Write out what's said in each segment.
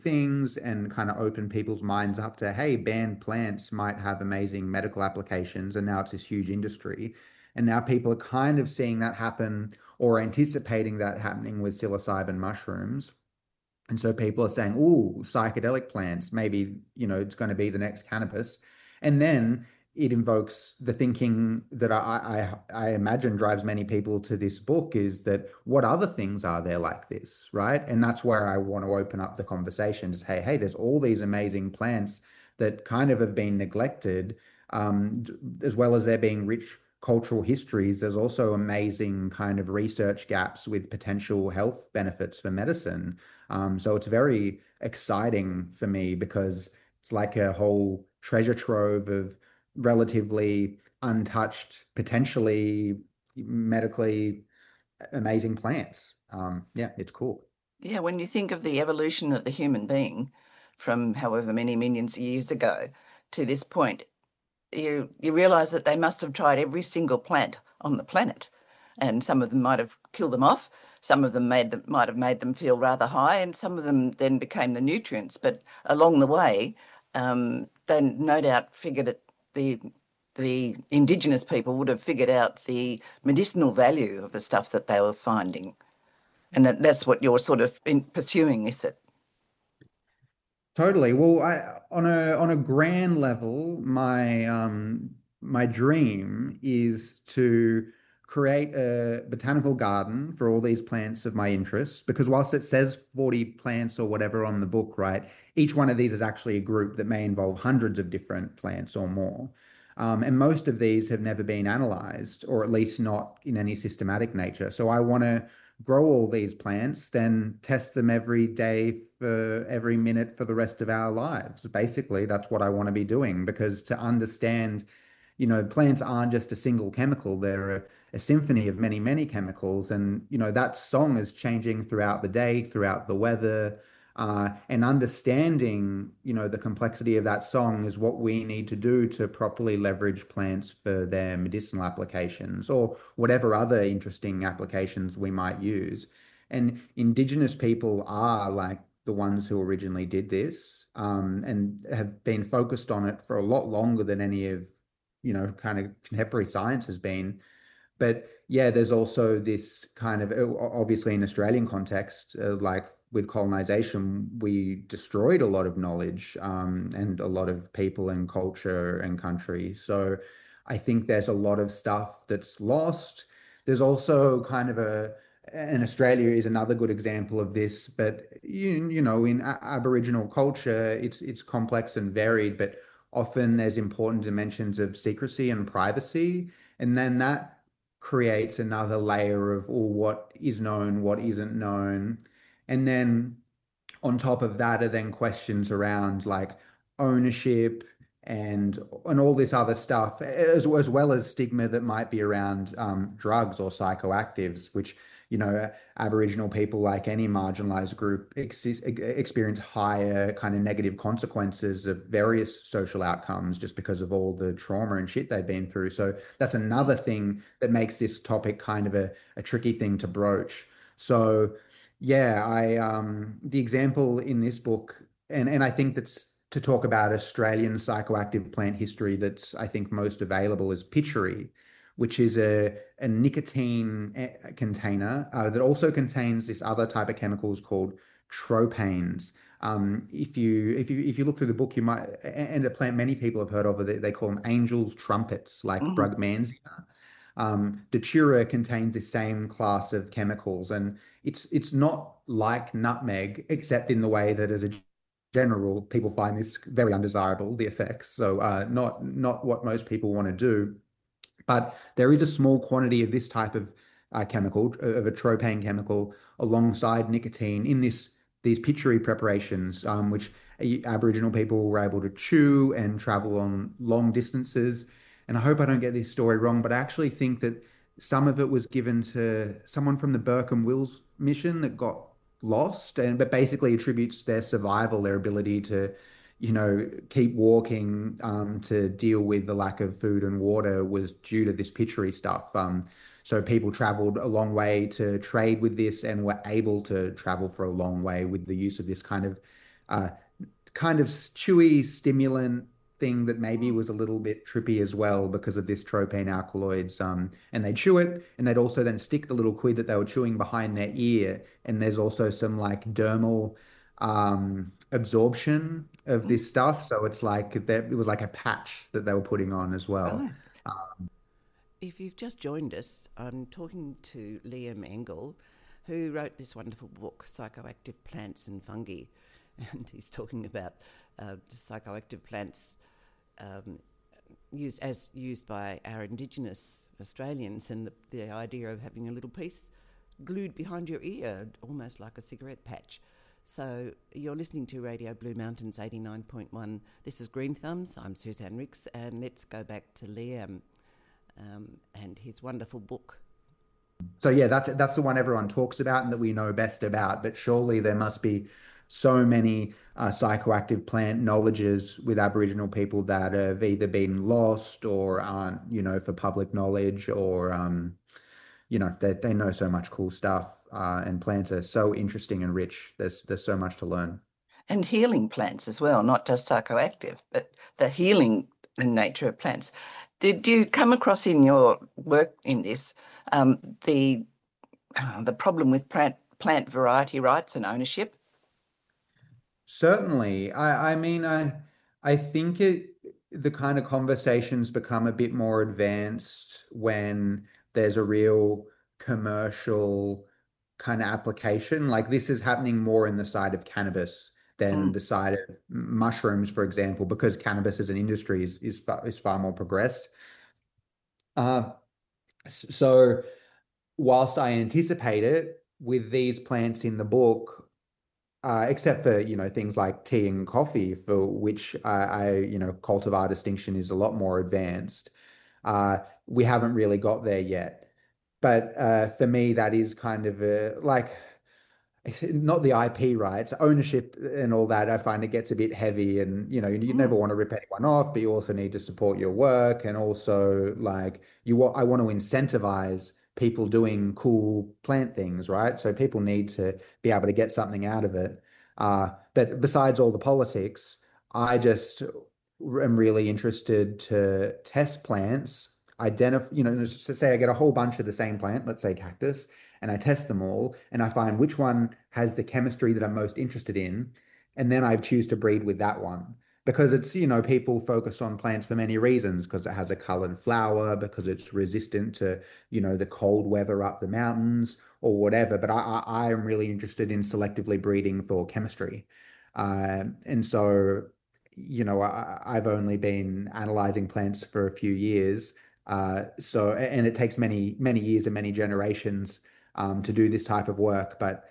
things and kind of open people's minds up to, hey, banned plants might have amazing medical applications. And now it's this huge industry. And now people are kind of seeing that happen or anticipating that happening with psilocybin mushrooms. And so people are saying, "Oh, psychedelic plants, maybe, it's going to be the next cannabis." And then it invokes the thinking that I imagine drives many people to this book is that what other things are there like this, right? And that's where I want to open up the conversation is, hey, there's all these amazing plants that kind of have been neglected, as well as there being rich cultural histories. There's also amazing kind of research gaps with potential health benefits for medicine. So it's very exciting for me because it's like a whole treasure trove of relatively untouched, potentially medically amazing plants. Yeah, it's cool. Yeah, when you think of the evolution of the human being from however many millions of years ago to this point, you realize that they must have tried every single plant on the planet, and some of them might have killed them off, some of them might have made them feel rather high, and some of them then became the nutrients. But along the way, they no doubt figured it, the indigenous people would have figured out the medicinal value of the stuff that they were finding, and that's what you're sort of pursuing, is it? Totally. Well, on a grand level, my dream is to create a botanical garden for all these plants of my interest. Because whilst it says 40 plants or whatever on the book, right, each one of these is actually a group that may involve hundreds of different plants or more. And most of these have never been analyzed, or at least not in any systematic nature. So I want to grow all these plants, then test them every day for every minute for the rest of our lives. Basically, that's what I want to be doing because to understand, plants aren't just a single chemical, they're a symphony of many, many chemicals. And, that song is changing throughout the day, throughout the weather. And understanding, the complexity of that song is what we need to do to properly leverage plants for their medicinal applications or whatever other interesting applications we might use. And indigenous people are like the ones who originally did this, and have been focused on it for a lot longer than any of, kind of contemporary science has been. But yeah, there's also this kind of obviously in Australian context, like with colonization, we destroyed a lot of knowledge, and a lot of people and culture and country. So I think there's a lot of stuff that's lost. There's also kind of and Australia is another good example of this, but in Aboriginal culture, it's complex and varied, but often there's important dimensions of secrecy and privacy. And then that creates another layer of what is known, what isn't known. And then on top of that are then questions around like ownership and all this other stuff, as well as stigma that might be around drugs or psychoactives, which Aboriginal people, like any marginalized group, experience higher kind of negative consequences of various social outcomes just because of all the trauma and shit they've been through. So that's another thing that makes this topic kind of a tricky thing to broach. So yeah, the example in this book, and I think that's to talk about Australian psychoactive plant history that's I think most available is pitchery, which is a nicotine container that also contains this other type of chemicals called tropanes. If you look through the book, you might and a plant many people have heard of it. They call them angels' trumpets, like Mhm. Brugmansia. Datura contains the same class of chemicals, and it's not like nutmeg, except in the way that as a general rule, people find this very undesirable, the effects. So not what most people want to do. But there is a small quantity of this type of chemical, of a tropane chemical, alongside nicotine in these pitchery preparations, which Aboriginal people were able to chew and travel on long distances. And I hope I don't get this story wrong, but I actually think that some of it was given to someone from the Burke and Wills mission that got lost, and but basically attributes their survival, their ability to keep walking, to deal with the lack of food and water was due to this pitchery stuff. So people traveled a long way to trade with this and were able to travel for a long way with the use of this kind of uh, kind of chewy stimulant thing that maybe Mm. was a little bit trippy as well because of this tropane alkaloids. And they'd chew it, and they'd also then stick the little quid that they were chewing behind their ear. And there's also some like dermal absorption of Mm. this stuff. So it's like that it was like a patch that they were putting on as well. Right. If you've just joined us, I'm talking to Liam Engel, who wrote this wonderful book, Psychoactive Plants and Fungi. And he's talking about psychoactive plants um, used by our Indigenous Australians, and the idea of having a little piece glued behind your ear, almost like a cigarette patch. So you're listening to Radio Blue Mountains 89.1. This is Green Thumbs. I'm Suzanne Ricks, and let's go back to Liam and his wonderful book. So yeah, that's the one everyone talks about and that we know best about. But surely there must be so many psychoactive plant knowledges with Aboriginal people that have either been lost or aren't, for public knowledge, or they know so much cool stuff. And plants are so interesting and rich. There's so much to learn. And healing plants as well, not just psychoactive, but the healing nature of plants. Did you come across in your work in this um, the the problem with plant variety rights and ownership? Certainly. I think the kind of conversations become a bit more advanced when there's a real commercial kind of application. Like this is happening more in the side of cannabis than Mm. the side of mushrooms, for example, because cannabis as an industry is far more progressed. Uh, so whilst I anticipate it with these plants in the book, except for, things like tea and coffee, for which cultivar distinction is a lot more advanced. We haven't really got there yet. But for me, that is kind of like not the IP rights, ownership and all that. I find it gets a bit heavy, and you never Mm. want to rip anyone off, but you also need to support your work, and also like I want to incentivize people doing cool plant things, right? So people need to be able to get something out of it. But besides all the politics, I just am really interested to test plants, identify, say I get a whole bunch of the same plant, let's say cactus, and I test them all and I find which one has the chemistry that I'm most interested in. And then I choose to breed with that one. Because it's, people focus on plants for many reasons, because it has a colored flower, because it's resistant to, the cold weather up the mountains or whatever. But I am really interested in selectively breeding for chemistry. And so, I've only been analyzing plants for a few years. And it takes many, many years and many generations to do this type of work. But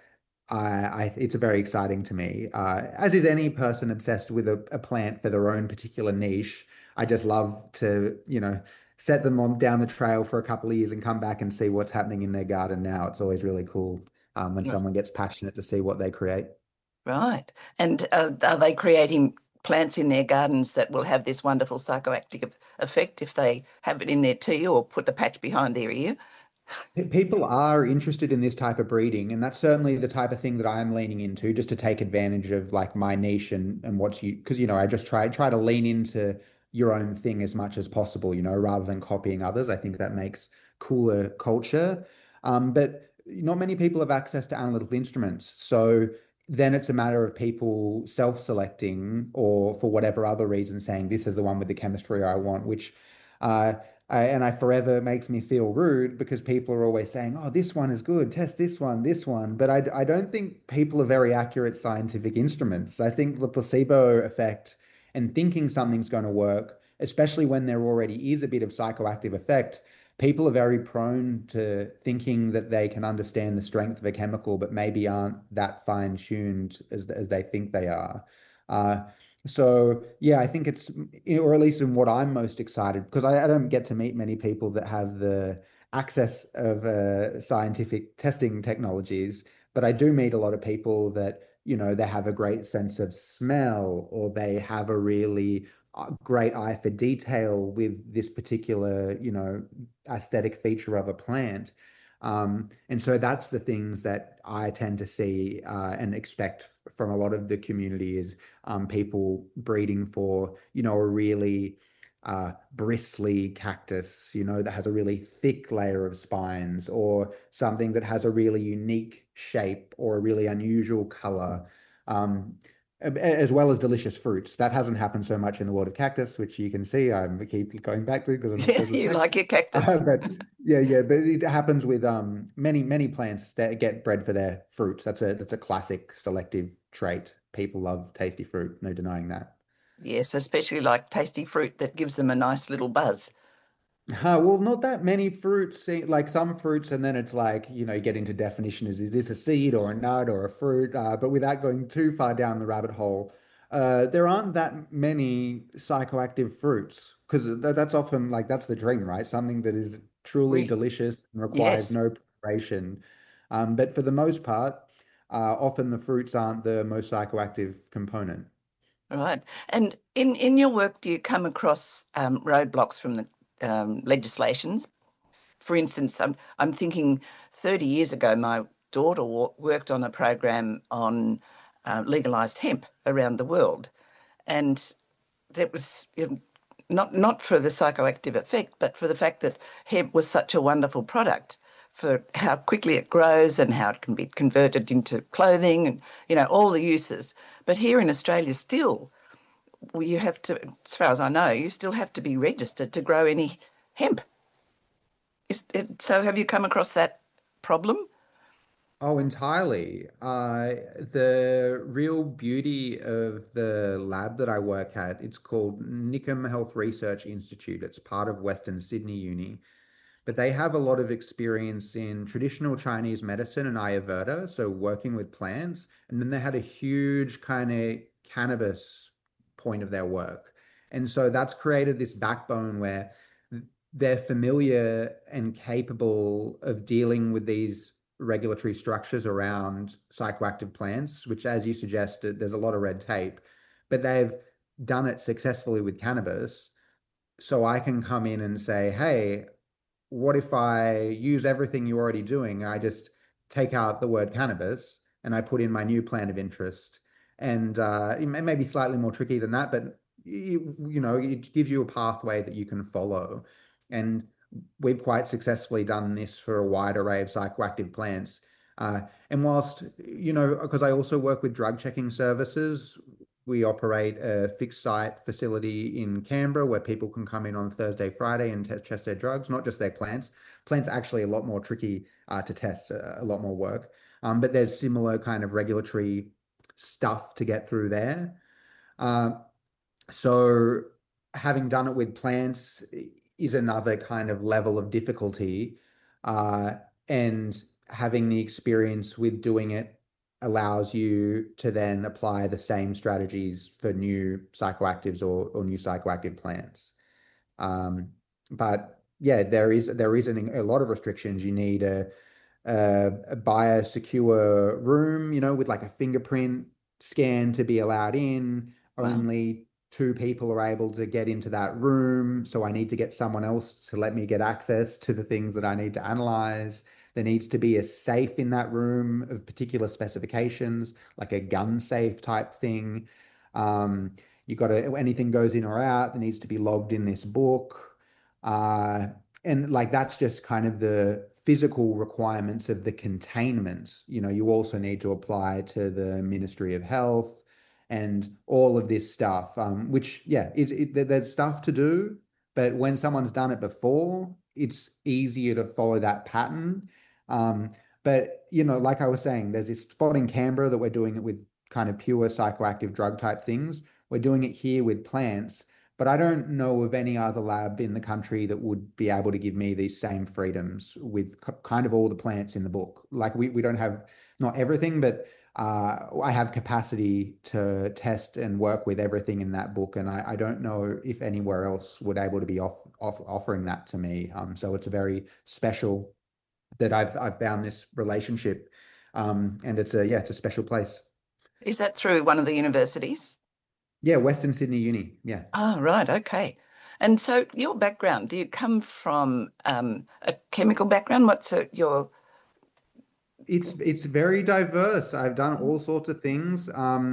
it's very exciting to me, as is any person obsessed with a plant for their own particular niche. I just love to, set them on down the trail for a couple of years and come back and see what's happening in their garden now. It's always really cool when Right. someone gets passionate to see what they create. Right. And are they creating plants in their gardens that will have this wonderful psychoactive effect if they have it in their tea or put the patch behind their ear? People are interested in this type of breeding, and that's certainly the type of thing that I'm leaning into, just to take advantage of like my niche and what's because I just try to lean into your own thing as much as possible, rather than copying others. I think that makes cooler culture. But not many people have access to analytical instruments, so then it's a matter of people self-selecting or for whatever other reason saying this is the one with the chemistry I want, which uh, I forever makes me feel rude because people are always saying, "Oh, this one is good. Test this one, this one." But I don't think people are very accurate scientific instruments. I think the placebo effect and thinking something's going to work, especially when there already is a bit of psychoactive effect, people are very prone to thinking that they can understand the strength of a chemical, but maybe aren't that fine-tuned as they think they are. Uh, so yeah, I think it's, or at least in what I'm most excited, because I don't get to meet many people that have the access of scientific testing technologies, but I do meet a lot of people that, they have a great sense of smell, or they have a really great eye for detail with this particular, aesthetic feature of a plant. And so that's the things that I tend to see and expect from a lot of the community is people breeding for, a really bristly cactus, that has a really thick layer of spines, or something that has a really unique shape or a really unusual color. Um, as well as delicious fruits. That hasn't happened so much in the world of cactus, which you can see I keep going back to because I'm Yeah, obsessed with you cactus. like your cactus. But yeah, but it happens with many plants that get bred for their fruit. That's a classic selective trait. People love tasty fruit, no denying that. Yes, especially like tasty fruit that gives them a nice little buzz. Well, not that many fruits, like some fruits, and then it's like, you get into definition is this a seed or a nut or a fruit? But without going too far down the rabbit hole, there aren't that many psychoactive fruits because that's often like that's the dream, right? Something that is truly Really? delicious and requires Yes. no preparation. But for the most part, often the fruits aren't the most psychoactive component. Right. And in your work, do you come across roadblocks from the legislations? For instance, I'm thinking 30 years ago, my daughter worked on a program on legalized hemp around the world, and that was not for the psychoactive effect, but for the fact that hemp was such a wonderful product for how quickly it grows and how it can be converted into clothing and all the uses. But here in Australia, still you have to, as far as I know, you still have to be registered to grow any hemp. So have you come across that problem? Oh, entirely. The real beauty of the lab that I work at, it's called Nickham Health Research Institute. It's part of Western Sydney Uni, but they have a lot of experience in traditional Chinese medicine and Ayurveda, so working with plants. And then they had a huge kind of cannabis point of their work. And so that's created this backbone where they're familiar and capable of dealing with these regulatory structures around psychoactive plants, which, as you suggested, there's a lot of red tape, but they've done it successfully with cannabis. So I can come in and say, hey, what if I use everything you're already doing? I just take out the word cannabis and I put in my new plan of interest. And it may be slightly more tricky than that, but it gives you a pathway that you can follow. And we've quite successfully done this for a wide array of psychoactive plants. And whilst, because I also work with drug checking services, we operate a fixed site facility in Canberra where people can come in on Thursday, Friday and test their drugs, not just their plants. Plants are actually a lot more tricky to test, a lot more work. But there's similar kind of regulatory stuff to get through there. Uh, so having done it with plants is another kind of level of difficulty. Uh, and having the experience with doing it allows you to then apply the same strategies for new psychoactives or new psychoactive plants. Um, but yeah, there is a lot of restrictions. You need a biosecure room, with like a fingerprint scan to be allowed in. Well, Only two people are able to get into that room. So I need to get someone else to let me get access to the things that I need to analyze. There needs to be a safe in that room of particular specifications, like a gun safe type thing. Um, you got to, anything goes in or out, there needs to be logged in this book. Uh, and like that's just kind of the physical requirements of the containment. You also need to apply to the Ministry of Health and all of this stuff, which, yeah, there's stuff to do, but when someone's done it before, it's easier to follow that pattern. Um, but, like I was saying, there's this spot in Canberra that we're doing it with kind of pure psychoactive drug type things. We're doing it here with plants. But I don't know of any other lab in the country that would be able to give me these same freedoms with kind of all the plants in the book. Like we don't have not everything, but I have capacity to test and work with everything in that book, and I don't know if anywhere else would able to be offering that to me. So it's a very special that I've found this relationship, and it's a special place. is that through one of the universities? Yeah, Western Sydney Uni. Yeah. Oh, right. Okay. And so your background, do you come from a chemical background? What's your... It's very diverse. I've done all sorts of things.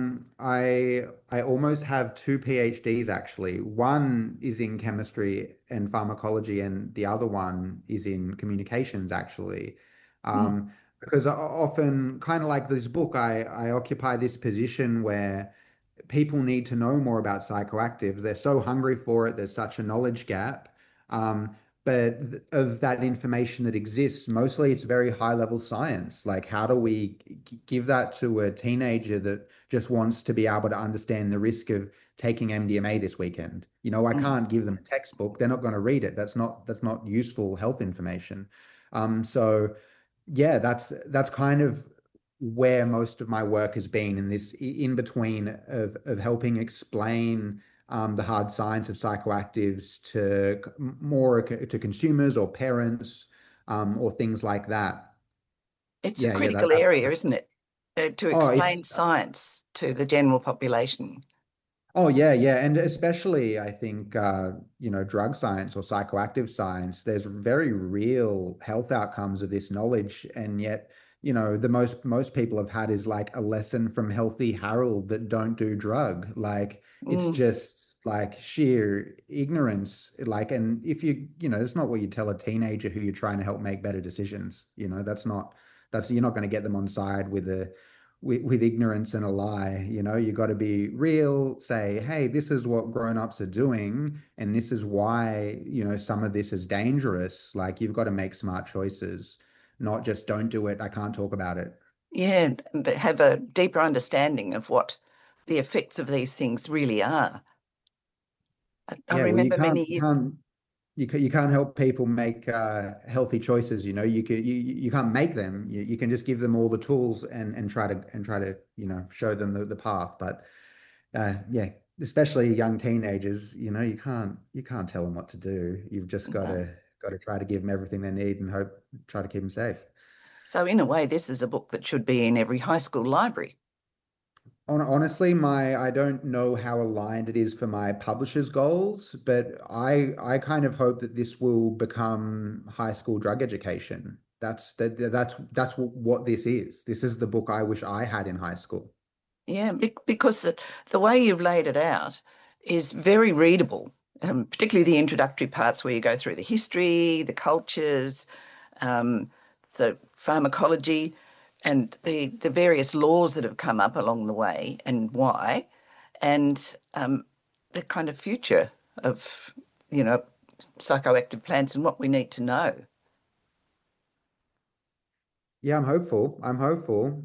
I almost have two PhDs actually. One is in chemistry and pharmacology, and the other one is in communications actually. Mm, Because often, kind of like this book, I occupy this position where people need to know more about psychoactive. They're so hungry for it. There's such a knowledge gap. Um, but of that information that exists, mostly it's very high level science. Like, how do we give that to a teenager that just wants to be able to understand the risk of taking MDMA this weekend? You know, I mm. can't give them a textbook. They're not going to read it. That's not useful health information. So yeah, that's kind of where most of my work has been in this in between of helping explain the hard science of psychoactives to more to consumers or parents or things like that. It's a Yeah, yeah, critical area, isn't it? To oh, explain science to the general population. yeah, yeah, and especially I think drug science or psychoactive science, there's very real health outcomes of this knowledge, and yet, the most people have had is like a lesson from Healthy Harold that don't do drug. Like it's Mm. just like sheer ignorance. Like, and if it's not what you tell a teenager who you're trying to help make better decisions. You're not going to get them on side with ignorance and a lie. You got to be real, say, hey, this is what grown-ups are doing, and this is why, some of this is dangerous. Like you've got to make smart choices, not just don't do it, I can't talk about it. Yeah, and they have a deeper understanding of what the effects of these things really are. I Yeah, well, remember many years. you can't help people make healthy choices. You can't make them. You can just give them all the tools and try to show them the path. But yeah, especially young teenagers, you can't tell them what to do. You've just got to try to give them everything they need and try to keep them safe. So in a way, this is a book that should be in every high school library. Honestly, I don't know how aligned it is for my publisher's goals, but I kind of hope that this will become high school drug education. That's what this is. This is the book I wish I had in high school. Yeah, because the way you've laid it out is very readable, particularly the introductory parts where you go through the history, the cultures, um, the pharmacology, and the various laws that have come up along the way and why, and the kind of future of, you know, psychoactive plants and what we need to know. Yeah, I'm hopeful. I'm hopeful.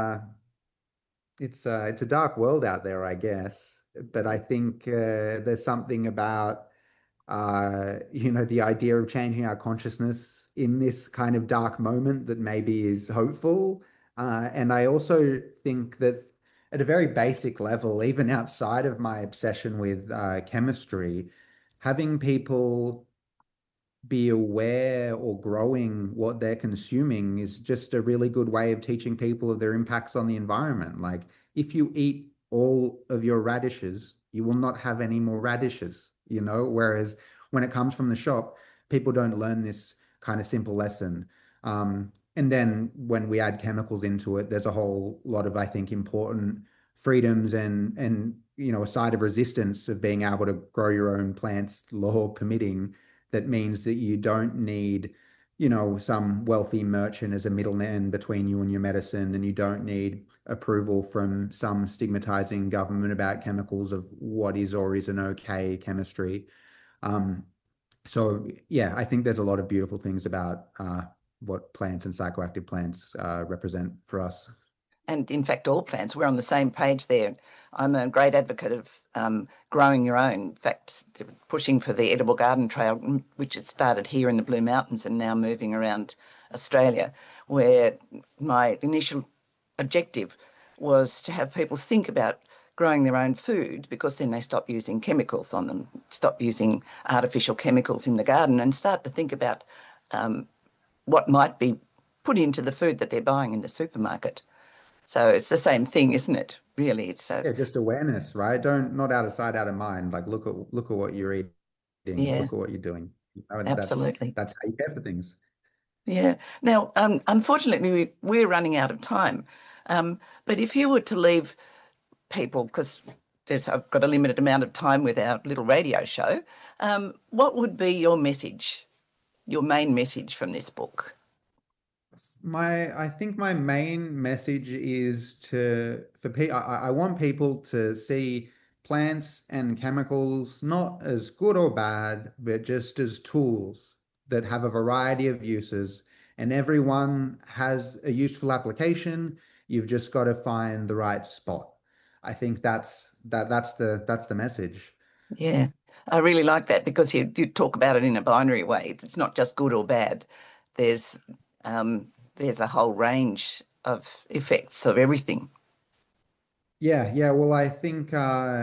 It's a dark world out there, I guess. But I think there's something about the idea of changing our consciousness in this kind of dark moment that maybe is hopeful. And I also think that at a very basic level, even outside of my obsession with chemistry, having people be aware or growing what they're consuming is just a really good way of teaching people of their impacts on the environment. Like if you eat all of your radishes, you will not have any more radishes. Whereas when it comes from the shop, people don't learn this kind of simple lesson. And then when we add chemicals into it, there's a whole lot of, I think, important freedoms and a side of resistance of being able to grow your own plants, law permitting, that means that you don't need, some wealthy merchant as a middleman between you and your medicine, and you don't need approval from some stigmatizing government about chemicals of what is or isn't okay chemistry. Um, so yeah, I think there's a lot of beautiful things about what plants and psychoactive plants represent for us. And in fact, all plants, we're on the same page there. I'm a great advocate of growing your own. In fact, pushing for the Edible Garden Trail, which has started here in the Blue Mountains and now moving around Australia, where my initial objective was to have people think about growing their own food, because then they stop using chemicals on them, stop using artificial chemicals in the garden, and start to think about what might be put into the food that they're buying in the supermarket. So it's the same thing, isn't it? Really, it's Yeah, just awareness, right? Don't not out of sight, out of mind. Like look at what you're eating. Yeah, Look at what you're doing. You know, and absolutely. that's how you care for things. Yeah. Now, unfortunately, we're running out of time. But if you were to leave people, because I've got a limited amount of time with our little radio show, what would be your message, your main message from this book? I think my main message is for people. I want people to see plants and chemicals not as good or bad, but just as tools that have a variety of uses, and everyone has a useful application. You've just got to find the right spot. I think that's the message. Yeah, I really like that because you talk about it in a binary way. It's not just good or bad. There's there's a whole range of effects of everything. Yeah, yeah. Well, I think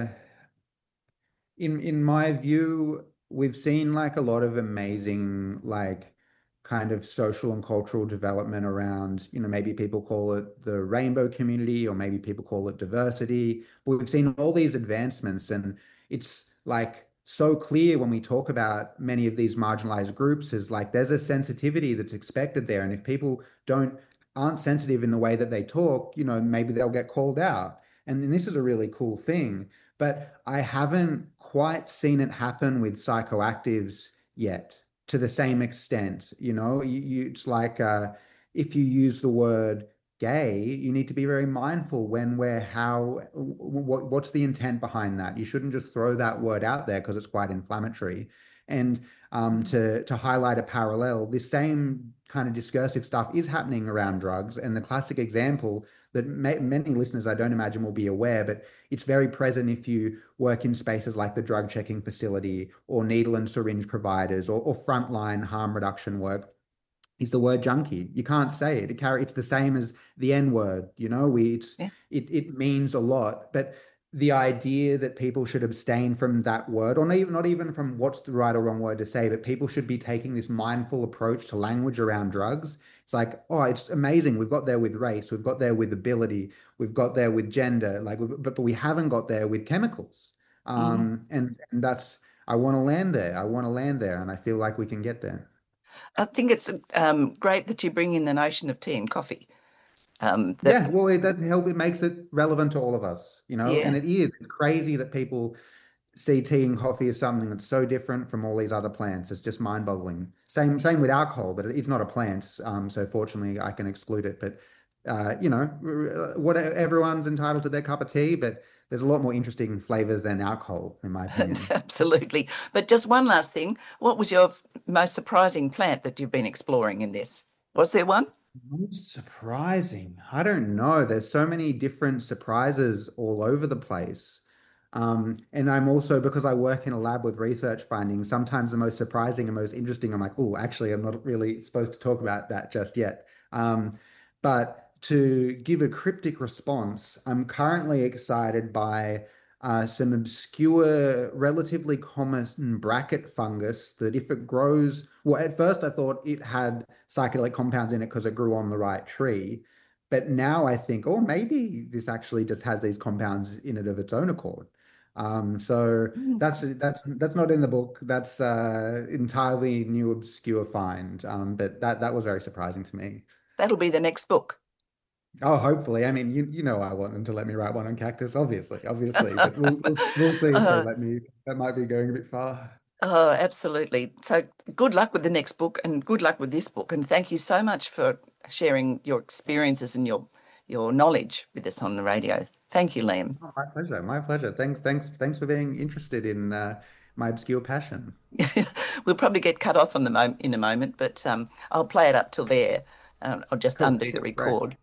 in my view, we've seen like a lot of amazing like kind of social and cultural development around, maybe people call it the rainbow community or maybe people call it diversity. But we've seen all these advancements and it's like so clear when we talk about many of these marginalized groups is like there's a sensitivity that's expected there. And if people aren't sensitive in the way that they talk, maybe they'll get called out. And this is a really cool thing. But I haven't quite seen it happen with psychoactives yet to the same extent. It's like if you use the word gay, you need to be very mindful when, where, how, what's the intent behind that. You shouldn't just throw that word out there because it's quite inflammatory. And to highlight a parallel, this same kind of discursive stuff is happening around drugs. And the classic example that many listeners I don't imagine will be aware, but it's very present if you work in spaces like the drug checking facility or needle and syringe providers or frontline harm reduction work, is the word junkie. You can't say it. It's the same as the N word. Yeah. It means a lot. But the idea that people should abstain from that word, or not even from what's the right or wrong word to say, but people should be taking this mindful approach to language around drugs. It's like, oh, it's amazing. We've got there with race, we've got there with ability, we've got there with gender, but we haven't got there with chemicals. Mm. And that's I want to land there. I want to land there, and I feel like we can get there. I think it's great that you bring in the notion of tea and coffee. That Yeah, well, it doesn't help. It makes it relevant to all of us, and Yeah, it is crazy that people see tea and coffee as something that's so different from all these other plants. It's just mind-boggling. Same with alcohol, but it's not a plant. So fortunately, I can exclude it. But what everyone's entitled to their cup of tea, but there's a lot more interesting flavors than alcohol, in my opinion. absolutely. But just one last thing. What was your most surprising plant that you've been exploring in this? Was there one? Most surprising. I don't know. There's so many different surprises all over the place. And I'm also, because I work in a lab with research findings, sometimes the most surprising and most interesting, I'm like, oh, actually, I'm not really supposed to talk about that just yet. But to give a cryptic response, I'm currently excited by some obscure, relatively common bracket fungus that if it grows, well, at first I thought it had psychedelic compounds in it because it grew on the right tree. But now I think, oh, maybe this actually just has these compounds in it of its own accord. So Mm. that's not in the book. That's entirely new, obscure find. But that was very surprising to me. That'll be the next book. Oh, hopefully. I mean, I want them to let me write one on cactus, obviously. But we'll see if they Uh, let me. That might be going a bit far. oh, absolutely. So good luck with the next book and good luck with this book. And thank you so much for sharing your experiences and your knowledge with us on the radio. Thank you, Liam. Oh, my pleasure. My pleasure. Thanks for being interested in my obscure passion. We'll probably get cut off in a moment, but I'll play it up till there. I'll just Cool. undo the Great. record.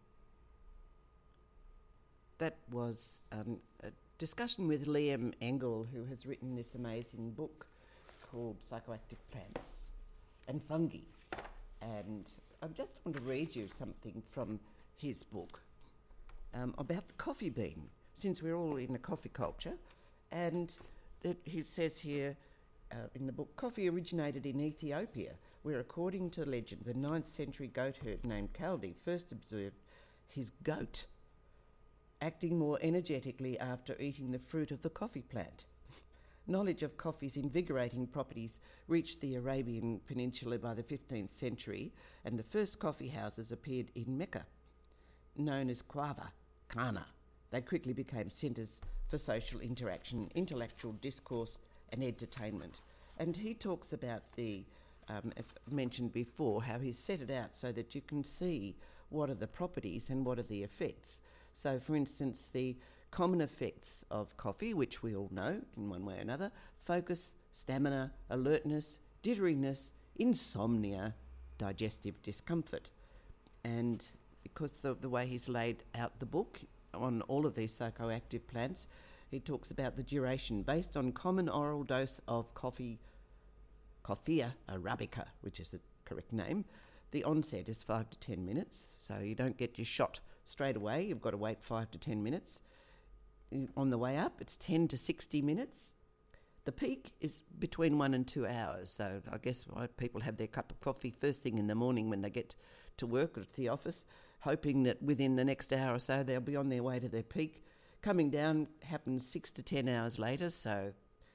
That was a discussion with Liam Engel, who has written this amazing book called Psychoactive Plants and Fungi. And I just want to read you something from his book about the coffee bean, since we're all in a coffee culture. And he says here in the book, coffee originated in Ethiopia, where, according to legend, the 9th century goat herd named Kaldi first observed his goat acting more energetically after eating the fruit of the coffee plant. knowledge of coffee's invigorating properties reached the Arabian Peninsula by the 15th century, and the first coffee houses appeared in Mecca, known as Qahwa, Khana. They quickly became centres for social interaction, intellectual discourse and entertainment. And he talks about as mentioned before, how he's set it out so that you can see what are the properties and what are the effects. So, for instance, the common effects of coffee, which we all know in one way or another: focus, stamina, alertness, jitteriness, insomnia, digestive discomfort. And because of the way he's laid out the book on all of these psychoactive plants, he talks about the duration based on common oral dose of Coffea arabica, which is the correct name. The onset is 5 to 10 minutes, so you don't get your shot straight away. You've got to wait 5 to 10 minutes. On the way up, it's 10 to 60 minutes. The peak is between 1 and 2 hours, so I guess why people have their cup of coffee first thing in the morning when they get to work or to the office, hoping that within the next hour or so they'll be on their way to their peak. Coming down happens 6 to 10 hours later, so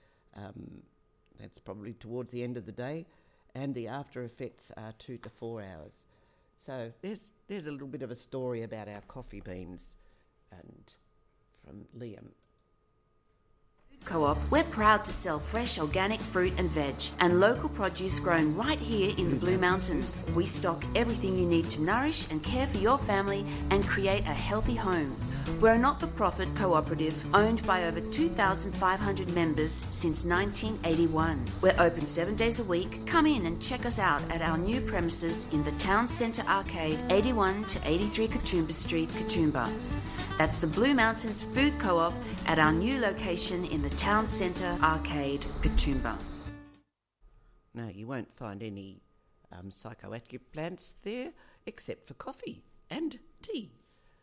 that's probably towards the end of the day, and the after effects are 2 to 4 hours. So there's a little bit of a story about our coffee beans, and from Liam. Co-op, we're proud to sell fresh organic fruit and veg and local produce grown right here in the Blue Mountains. We stock everything you need to nourish and care for your family and create a healthy home. We're a not-for-profit cooperative owned by over 2,500 members since 1981. We're open 7 days a week. Come in and check us out at our new premises in the Town Centre Arcade, 81 to 83 Katoomba Street, Katoomba. That's the Blue Mountains Food Co-op at our new location in the Town Centre Arcade, Katoomba. No, you won't find any psychoactive plants there except for coffee and tea.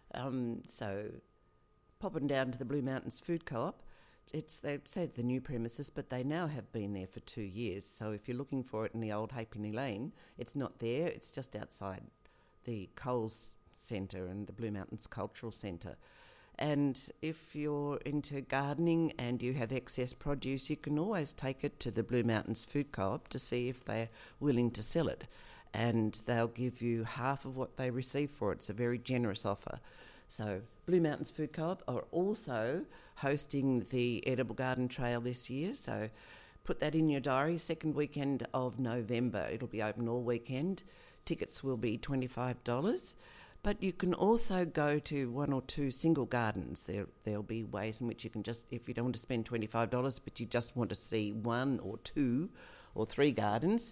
So popping down to the Blue Mountains Food Co-op, they say the new premises, but they now have been there for 2 years. So if you're looking for it in the old Halfpenny Lane, it's not there. It's just outside the Coles Centre and the Blue Mountains Cultural Centre. And if you're into gardening and you have excess produce, you can always take it to the Blue Mountains Food Co-op to see if they're willing to sell it. And they'll give you half of what they receive for it. It's a very generous offer. So Blue Mountains Food Co-op are also hosting the Edible Garden Trail this year. So put that in your diary, second weekend of November. It'll be open all weekend. Tickets will be $25. But you can also go to 1 or 2 single gardens. There'll be ways in which you can just, if you don't want to spend $25, but you just want to see 1 or 2 or 3 gardens,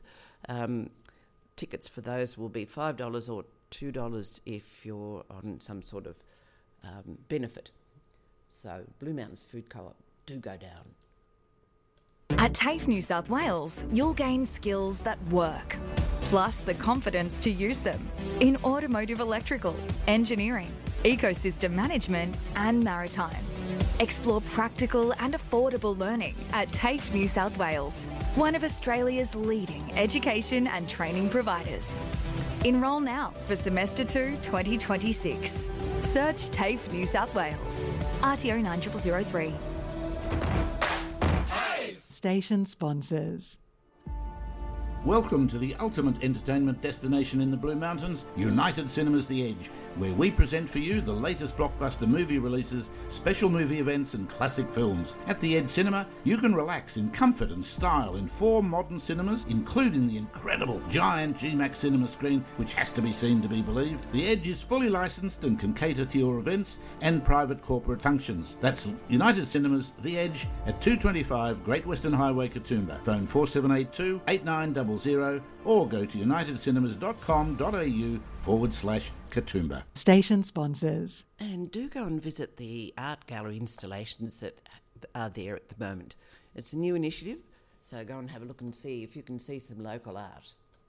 tickets for those will be $5 or $2 if you're on some sort of benefit. So Blue Mountains Food Co-op, do go down. At TAFE New South Wales, you'll gain skills that work, plus the confidence to use them in automotive electrical, engineering, ecosystem management and maritime. Explore practical and affordable learning at TAFE New South Wales, one of Australia's leading education and training providers. Enrol now for Semester 2 2026. Search TAFE New South Wales. RTO 9003. Station sponsors. Welcome to the ultimate entertainment destination in the Blue Mountains, United Cinemas The Edge, where we present for you the latest blockbuster movie releases, special movie events and classic films. At the Edge Cinema, you can relax in comfort and style in 4 modern cinemas, including the incredible giant GMAX cinema screen, which has to be seen to be believed. The Edge is fully licensed and can cater to your events and private corporate functions. That's United Cinemas The Edge at 225 Great Western Highway, Katoomba. Phone 4782 8900 or go to unitedcinemas.com.au/Katoomba. Station sponsors. And do go and visit the art gallery installations that are there at the moment. It's a new initiative, so go and have a look and see if you can see some local art.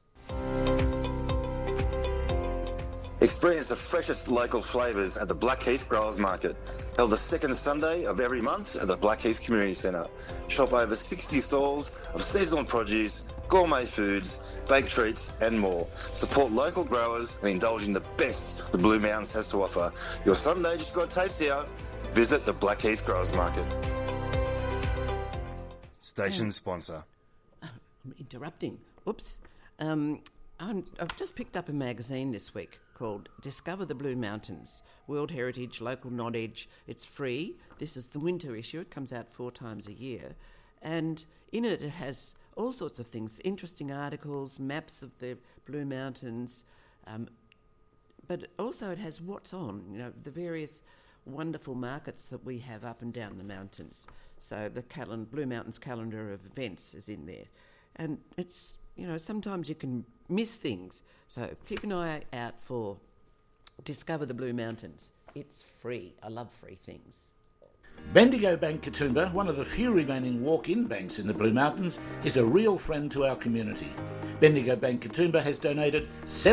Experience the freshest local flavours at the Blackheath Growers Market, held the second Sunday of every month at the Blackheath Community Centre. Shop over 60 stalls of seasonal produce, gourmet foods, baked treats and more. Support local growers and indulge in the best the Blue Mountains has to offer. Your Sunday just got tastier. Visit the Blackheath Growers Market. Station sponsor. I'm interrupting. Oops. I've just picked up a magazine this week called Discover the Blue Mountains, World Heritage, Local Knowledge. It's free. This is the winter issue. It comes out 4 times a year. And in it has all sorts of things, interesting articles, maps of the Blue Mountains, but also it has what's on, the various wonderful markets that we have up and down the mountains. So the Blue Mountains calendar of events is in there. And it's, sometimes you can miss things. So keep an eye out for Discover the Blue Mountains. It's free. I love free things. Bendigo Bank Katoomba, one of the few remaining walk-in banks in the Blue Mountains, is a real friend to our community. Bendigo Bank Katoomba has donated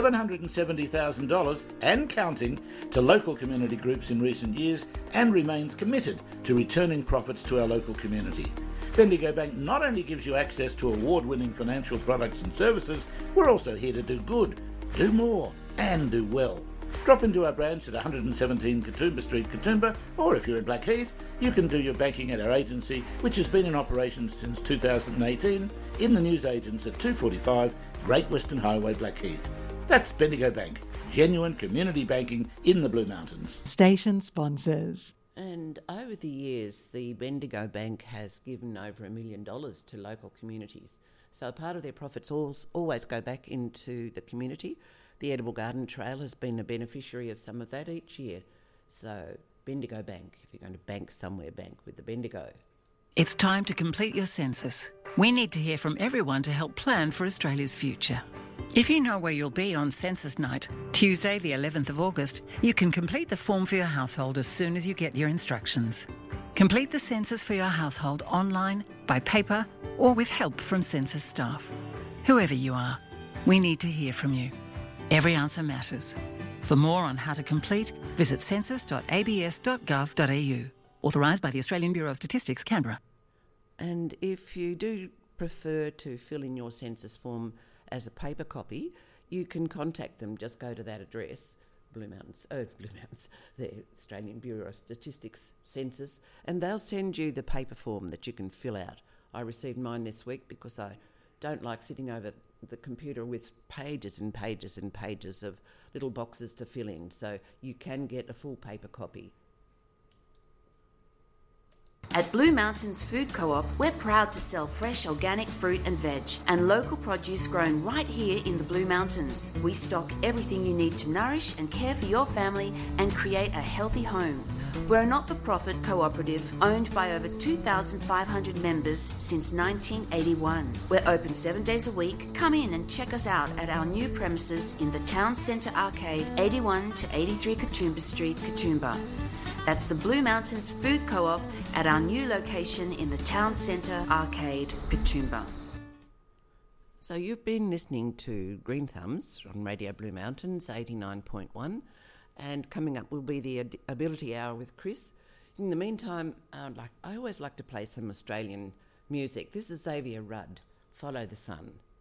$770,000 and counting to local community groups in recent years and remains committed to returning profits to our local community. Bendigo Bank not only gives you access to award-winning financial products and services, we're also here to do good, do more and do well. Drop into our branch at 117 Katoomba Street, Katoomba, or if you're in Blackheath, you can do your banking at our agency, which has been in operation since 2018, in the newsagents at 245 Great Western Highway, Blackheath. That's Bendigo Bank, genuine community banking in the Blue Mountains. Station sponsors. And over the years, the Bendigo Bank has given over $1 million to local communities. So a part of their profits always go back into the community. The Edible Garden Trail has been a beneficiary of some of that each year. So Bendigo Bank, if you're going to bank somewhere, bank with the Bendigo. It's time to complete your census. We need to hear from everyone to help plan for Australia's future. If you know where you'll be on census night, Tuesday the 11th of August, you can complete the form for your household as soon as you get your instructions. Complete the census for your household online, by paper, or with help from census staff. Whoever you are, we need to hear from you. Every answer matters. For more on how to complete, visit census.abs.gov.au. Authorised by the Australian Bureau of Statistics, Canberra. And if you do prefer to fill in your census form as a paper copy, you can contact them. Just go to that address, the Australian Bureau of Statistics census, and they'll send you the paper form that you can fill out. I received mine this week because I don't like sitting over the computer with pages and pages and pages of little boxes to fill in, so you can get a full paper copy. At Blue Mountains Food Co-op, we're proud to sell fresh organic fruit and veg and local produce grown right here in the Blue Mountains. We stock everything you need to nourish and care for your family and create a healthy home. We're a not-for-profit cooperative owned by over 2,500 members since 1981. We're open 7 days a week. Come in and check us out at our new premises in the Town Centre Arcade, 81 to 83 Katoomba Street, Katoomba. That's the Blue Mountains Food Co-op at our new location in the Town Centre Arcade, Katoomba. So you've been listening to Green Thumbs on Radio Blue Mountains 89.1, and coming up will be the Ability Hour with Chris. In the meantime, I always like to play some Australian music. This is Xavier Rudd, Follow the Sun.